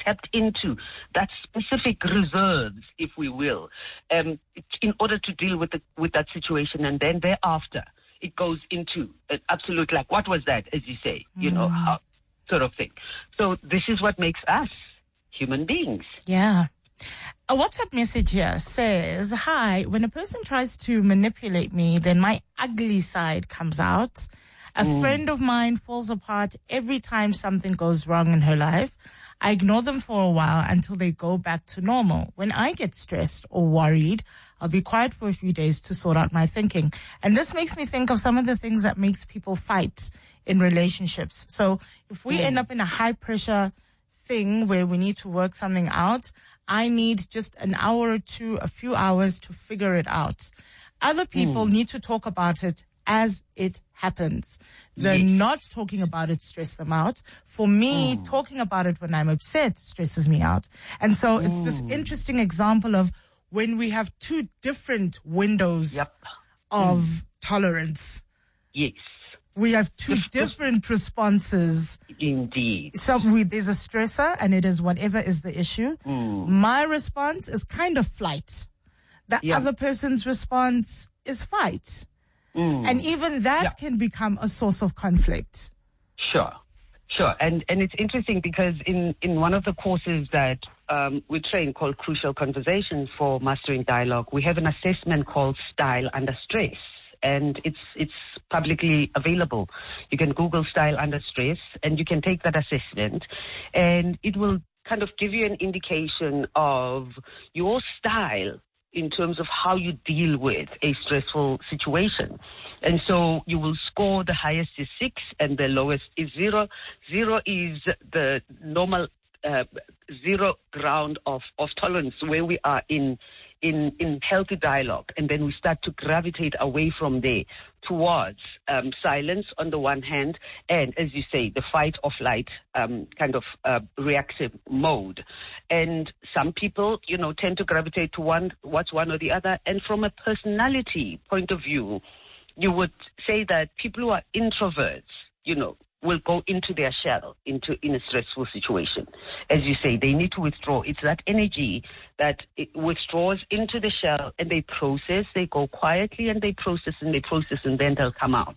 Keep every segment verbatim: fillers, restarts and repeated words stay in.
tapped into that specific reserves, if we will, um, in order to deal with the, with that situation. And then thereafter, it goes into an absolute, like, what was that, as you say, you mm. know, how, sort of thing. So this is what makes us human beings. Yeah. A WhatsApp message here says, hi, when a person tries to manipulate me, then my ugly side comes out. A mm. friend of mine falls apart every time something goes wrong in her life. I ignore them for a while until they go back to normal. When I get stressed or worried, I'll be quiet for a few days to sort out my thinking. And this makes me think of some of the things that makes people fight in relationships. So if we mm. end up in a high pressure thing where we need to work something out, I need just an hour or two, a few hours to figure it out. Other people mm. need to talk about it as it happens. The yes. not talking about it stress them out. For me, mm. talking about it when I'm upset stresses me out. And so mm. it's this interesting example of when we have two different windows yep. of mm. tolerance. Yes. We have two different responses. Indeed. So we, there's a stressor, and it is whatever is the issue. Mm. My response is kind of flight. The yeah. other person's response is fight. Mm. And even that yeah. can become a source of conflict. Sure. Sure. And and it's interesting because in, in one of the courses that um, we train called Crucial Conversations for Mastering Dialogue, we have an assessment called Style Under Stress. And it's it's publicly available. You can Google Style Under Stress, and you can take that assessment, and it will kind of give you an indication of your style in terms of how you deal with a stressful situation. And so you will score, the highest is six, and the lowest is zero. Zero is the normal uh, zero ground of, of tolerance, where we are in In, in healthy dialogue, and then we start to gravitate away from there towards um, silence on the one hand, and as you say, the fight or flight um, kind of uh, reactive mode. And some people, you know, tend to gravitate to one, what's one or the other. And from a personality point of view, you would say that people who are introverts, you know, will go into their shell into in a stressful situation. As you say, they need to withdraw. It's that energy that it withdraws into the shell, and they process, they go quietly, and they process and they process, and then they'll come out.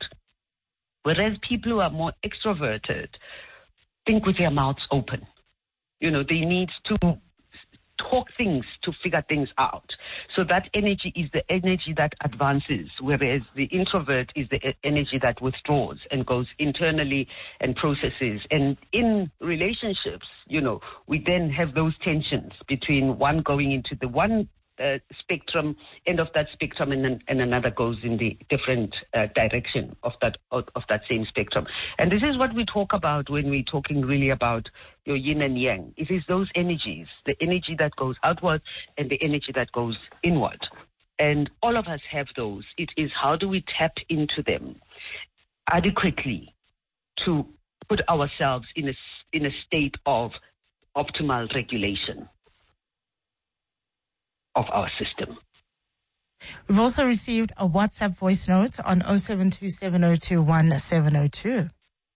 Whereas people who are more extroverted think with their mouths open. You know, they need to talk things to figure things out. So that energy is the energy that advances, whereas the introvert is the energy that withdraws and goes internally and processes. And in relationships, you know, we then have those tensions between one going into the one uh, spectrum, end of that spectrum, and then and another goes in the different uh, direction of that of, of that same spectrum. And this is what we talk about when we're talking really about your yin and yang. It is those energies, the energy that goes outward and the energy that goes inward. And all of us have those. It is how do we tap into them adequately to put ourselves in a, in a state of optimal regulation of our system. We've also received a WhatsApp voice note on oh seven two seven oh two one seven oh two.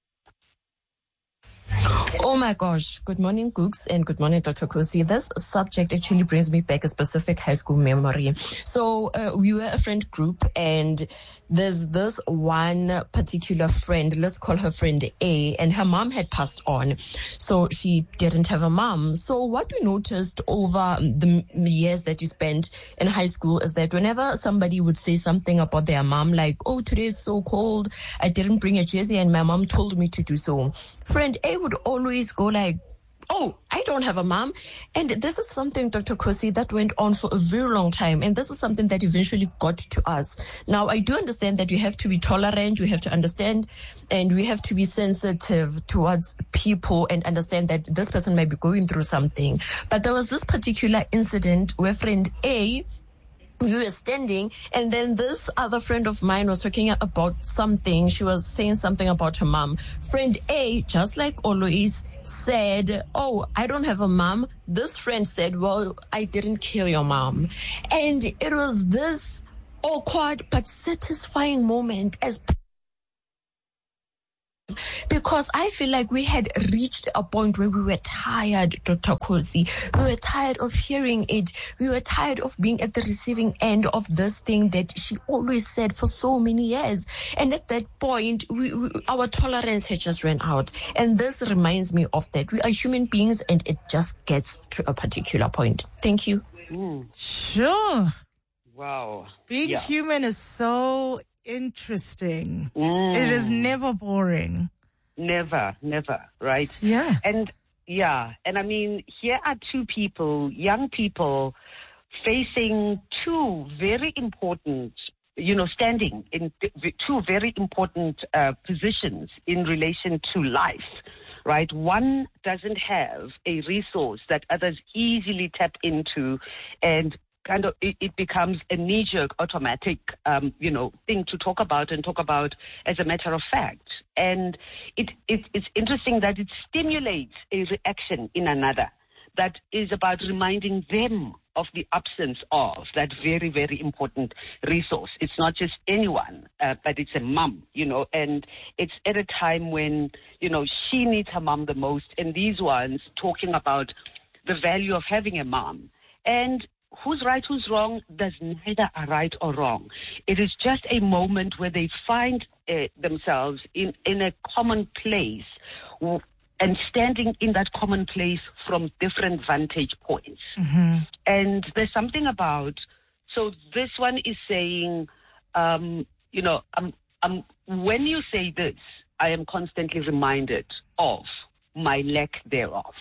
Oh my gosh. Good morning, Gooks, and good morning, Doctor Kosi. This subject actually brings me back a specific high school memory. So uh, we were a friend group, and there's this one particular friend, let's call her friend A, and her mom had passed on. So she didn't have a mom. So what we noticed over the years that you spent in high school is that whenever somebody would say something about their mom, like, oh, today is so cold, I didn't bring a jersey and my mom told me to do so, friend A would always go like, oh, I don't have a mom. And this is something, Doctor Kosi, that went on for a very long time. And this is something that eventually got to us. Now, I do understand that you have to be tolerant, you have to understand, and we have to be sensitive towards people and understand that this person might be going through something. But there was this particular incident where friend A, we were standing, and then this other friend of mine was talking about something. She was saying something about her mom. Friend A, just like always, said, oh, I don't have a mom. This friend said, well, I didn't kill your mom. And it was this awkward but satisfying moment as Because I feel like we had reached a point where we were tired, Doctor Kosi. We were tired of hearing it. We were tired of being at the receiving end of this thing that she always said for so many years. And at that point, we, we, our tolerance had just ran out. And this reminds me of that. We are human beings, and it just gets to a particular point. Thank you. Mm. Sure. Wow. Being yeah. human is so interesting. Mm. It is never boring. Never, never, right? Yeah. And yeah, and I mean, here are two people, young people, facing two very important, you know, standing in two very important uh, positions in relation to life, right? One doesn't have a resource that others easily tap into, and kind of it, it becomes a knee-jerk, automatic, um, you know, thing to talk about and talk about as a matter of fact. And it, it, it's interesting that it stimulates a reaction in another that is about reminding them of the absence of that very, very important resource. It's not just anyone, uh, but it's a mom, you know, and it's at a time when, you know, she needs her mom the most, and these ones talking about the value of having a mom. And who's right, who's wrong, there's neither a right or wrong. It is just a moment where they find uh, themselves in, in a common place w- and standing in that common place from different vantage points. Mm-hmm. And there's something about, so this one is saying, um, you know, um, um, when you say this, I am constantly reminded of my lack thereof.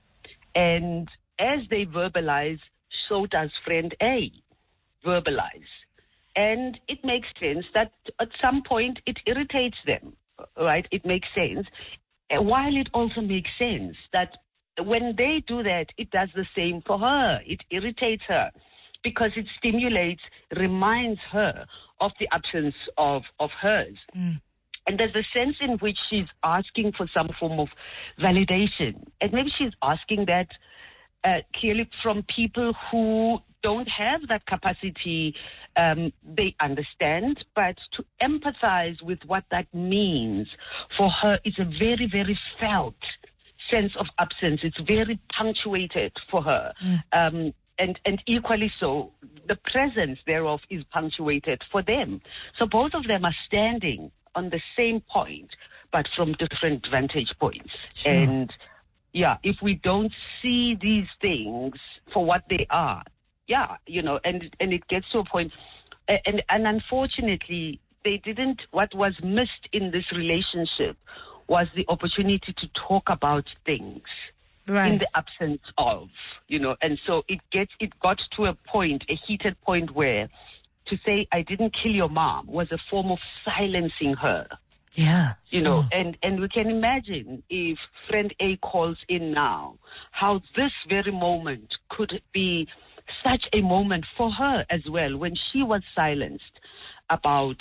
And as they verbalize, so does friend A verbalize. And it makes sense that at some point it irritates them, right? It makes sense. While it also makes sense that when they do that, it does the same for her. It irritates her because it stimulates, reminds her of the absence of, of hers. Mm. And there's a sense in which she's asking for some form of validation. And maybe she's asking that Uh, clearly from people who don't have that capacity. Um, they understand, but to empathize with what that means for her is a very, very felt sense of absence. It's very punctuated for her. Mm. Um, and, and equally so, the presence thereof is punctuated for them. So both of them are standing on the same point, but from different vantage points. Sure. And yeah, if we don't see these things for what they are, yeah, you know, and and it gets to a point, and and unfortunately, they didn't. What was missed in this relationship was the opportunity to talk about things right. in the absence of, you know, and so it gets it got to a point, a heated point where to say I didn't kill your mom was a form of silencing her. Yeah. You know, and, and we can imagine if friend A calls in now, how this very moment could be such a moment for her as well, when she was silenced about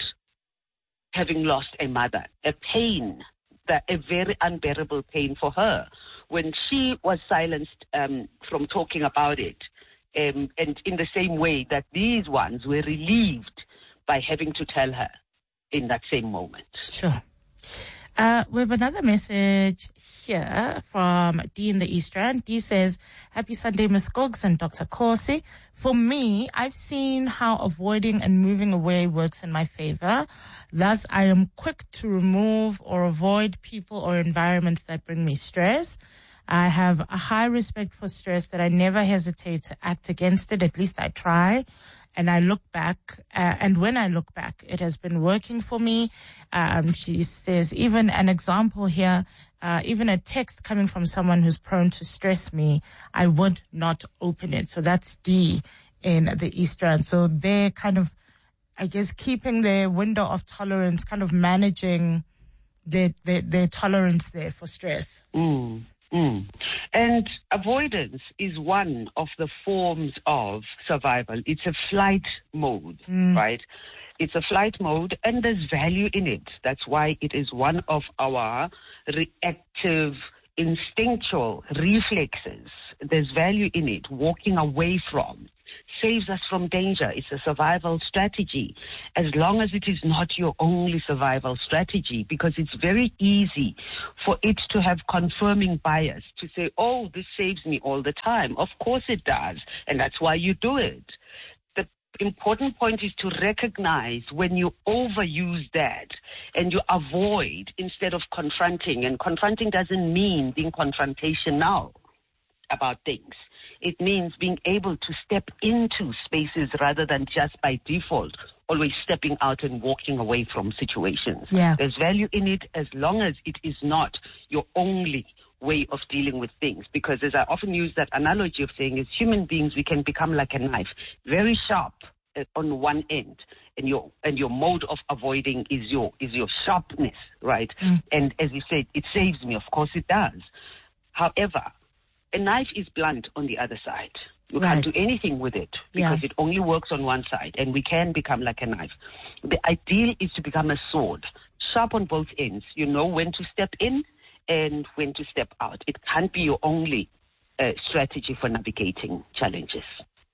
having lost a mother, a pain, that a very unbearable pain for her, when she was silenced um, from talking about it, um, and in the same way that these ones were relieved by having to tell her in that same moment. Sure. Uh, we have another message here from D in the East Rand. D says, happy Sunday, Miss Gogs and Doctor Corsi. For me, I've seen how avoiding and moving away works in my favor. Thus, I am quick to remove or avoid people or environments that bring me stress. I have a high respect for stress that I never hesitate to act against it. At least I try. And I look back, uh, and when I look back, it has been working for me. Um, she says, even an example here, uh, even a text coming from someone who's prone to stress me, I would not open it. So that's D in the East Rand. So they're kind of, I guess, keeping their window of tolerance, kind of managing their, their, their tolerance there for stress. Mm. Mm. And avoidance is one of the forms of survival. It's a flight mode, mm. right? It's a flight mode, and there's value in it. That's why it is one of our reactive, instinctual reflexes. There's value in it, walking away from, saves us from danger. It's a survival strategy, as long as it is not your only survival strategy, because it's very easy for it to have confirming bias to say, oh, this saves me all the time. Of course it does, and that's why you do it. The important point is to recognize when you overuse that and you avoid instead of confronting. And confronting doesn't mean being confrontational about things. It means being able to step into spaces rather than just by default always stepping out and walking away from situations. Yeah. There's value in it as long as it is not your only way of dealing with things. Because as I often use that analogy of saying, as human beings, we can become like a knife, very sharp on one end, and your and your mode of avoiding is your is your sharpness, right? Mm. And as you said, it saves me. Of course it does. However, a knife is blunt on the other side. You right. can't do anything with it because yeah. it only works on one side, and we can become like a knife. The ideal is to become a sword, sharp on both ends. You know when to step in and when to step out. It can't be your only uh, strategy for navigating challenges.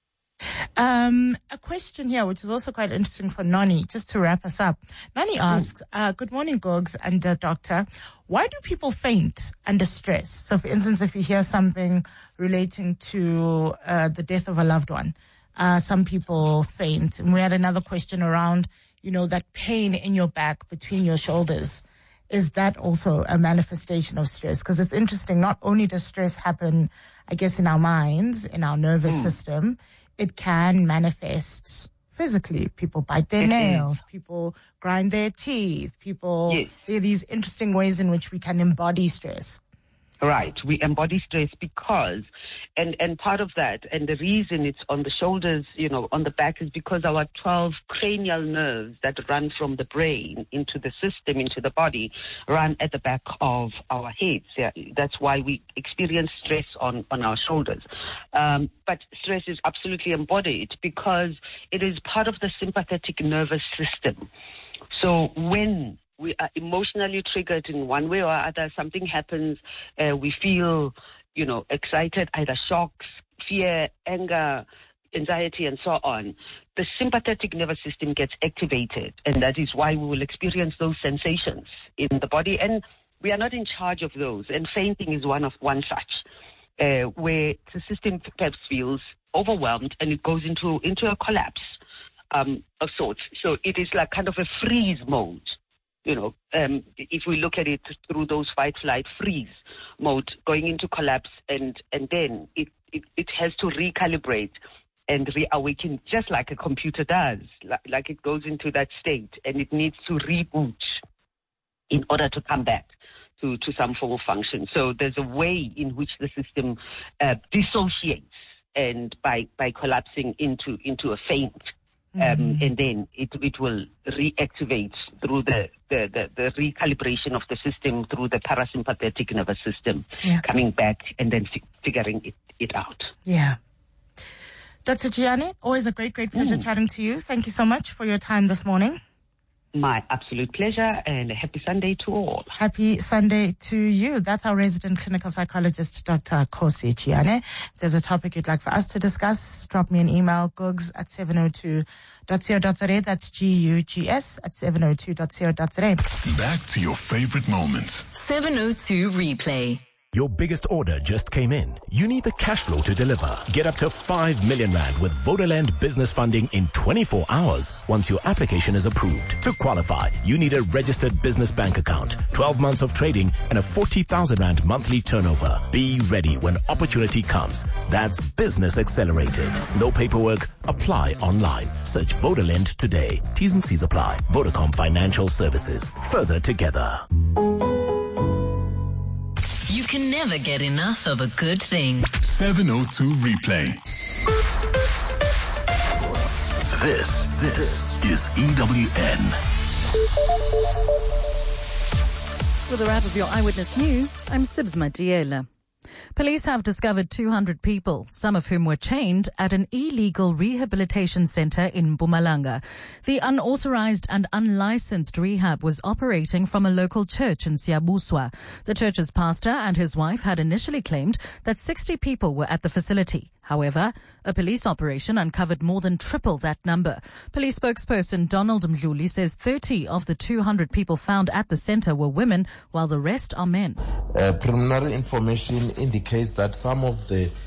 Um, a question here, which is also quite interesting for Noni, just to wrap us up. Noni asks, uh, good morning, Gogs and the doctor. Why do people faint under stress? So, for instance, if you hear something relating to uh, the death of a loved one, uh, some people faint. And we had another question around, you know, that pain in your back between your shoulders. Is that also a manifestation of stress? Because it's interesting, not only does stress happen, I guess, in our minds, in our nervous mm. system, it can manifest physically. People bite their nails, people grind their teeth, people, yes. there are these interesting ways in which we can embody stress. Right. We embody stress because, and, and part of that, and the reason it's on the shoulders, you know, on the back is because our twelve cranial nerves that run from the brain into the system, into the body, run at the back of our heads. Yeah, that's why we experience stress on, on our shoulders. Um, but stress is absolutely embodied because it is part of the sympathetic nervous system. So when we are emotionally triggered in one way or other, something happens, uh, we feel, you know, excited, either shocks, fear, anger, anxiety, and so on. The sympathetic nervous system gets activated, and that is why we will experience those sensations in the body, and we are not in charge of those, and fainting is one of one such, uh, where the system perhaps feels overwhelmed, and it goes into, into a collapse um, of sorts. So it is like kind of a freeze mode. You know, um, if we look at it through those fight, flight, freeze mode, going into collapse, and, and then it, it, it has to recalibrate and reawaken just like a computer does, like, like it goes into that state, and it needs to reboot in order to come back to, to some form of function. So there's a way in which the system uh, dissociates and by, by collapsing into, into a faint. Um, mm-hmm. And then it it will reactivate through the, the, the, the recalibration of the system through the parasympathetic nervous system, yeah. coming back and then fi- figuring it, it out. Yeah. Doctor Tjiane, always a great, great pleasure mm. chatting to you. Thank you so much for your time this morning. My absolute pleasure, and a happy Sunday to all. Happy Sunday to you. That's our resident clinical psychologist, Doctor Kgosi Tjiane. If there's a topic you'd like for us to discuss, drop me an email, gugs at seven oh two dot co dot za. That's G U G S at seven oh two dot co dot za. Back to your favorite moments. seven oh two Replay. Your biggest order just came in. You need the cash flow to deliver. Get up to five million rand with Vodaland business funding in twenty-four hours once your application is approved. To qualify, you need a registered business bank account, twelve months of trading, and a forty thousand rand monthly turnover. Be ready when opportunity comes. That's Business Accelerated. No paperwork. Apply online. Search Vodaland today. T's and C's apply. Vodacom Financial Services. Further together. You can never get enough of a good thing. seven oh two Replay. This, this is E W N. With a wrap of your Eyewitness News, I'm Sibsma Diela. Police have discovered two hundred people, some of whom were chained at an illegal rehabilitation center in Mpumalanga. The unauthorized and unlicensed rehab was operating from a local church in Siyabuswa. The church's pastor and his wife had initially claimed that sixty people were at the facility. However, a police operation uncovered more than triple that number. Police spokesperson Donald Mdluli says thirty of the two hundred people found at the center were women, while the rest are men. Uh, preliminary information indicates that some of the